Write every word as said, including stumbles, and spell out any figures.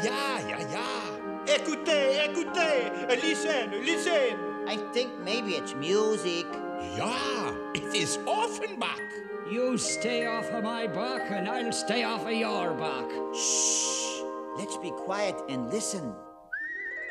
yeah, yeah, yeah. Écoutez, écoutez, listen, listen. I think maybe it's music. Yeah, it is Offenbach. You stay off of my back and I'll stay off of your back. Shh! Let's be quiet and listen.